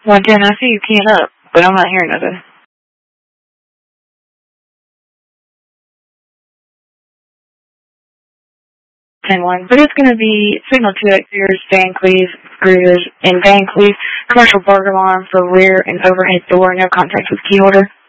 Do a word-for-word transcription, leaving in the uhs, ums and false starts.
Well, Jen, I see you keying up, but I'm not hearing nothing. ten one. But it's going to be signal two X zero, Van Cleve, Cruisers, in Van Cleve, commercial burger alarm for rear and overhead door, no contact with key holder.